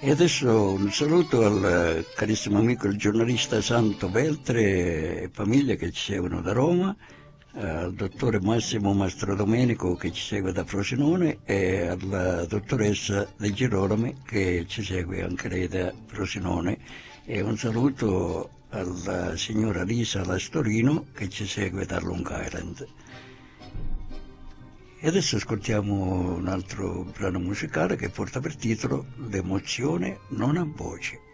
E adesso un saluto al carissimo amico il giornalista Santo Veltre e famiglia che ci seguono da Roma, al dottore Massimo Mastrodomenico che ci segue da Frosinone e alla dottoressa De Girolami che ci segue anche lei da Frosinone, e un saluto alla signora Lisa Lastorino che ci segue da Long Island. E adesso ascoltiamo un altro brano musicale che porta per titolo L'emozione non ha voce.